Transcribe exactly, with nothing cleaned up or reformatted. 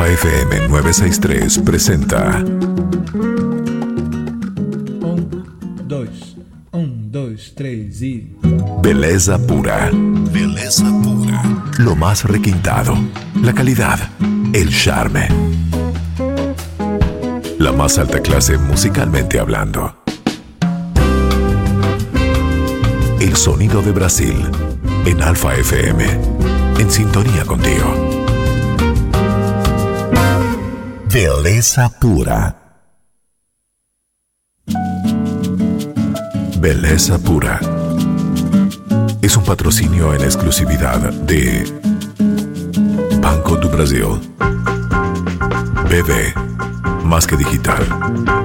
F M novecientos sesenta y tres presenta Um, dois, um, dois, três e... Beleza Pura. Beleza Pura. Lo más requintado, la calidad, el charme. La más alta clase musicalmente hablando. El sonido de Brasil en Alfa F M. En sintonía contigo. Beleza Pura. Beleza Pura es un patrocinio en exclusividad de Banco do Brasil. B B, más que digital.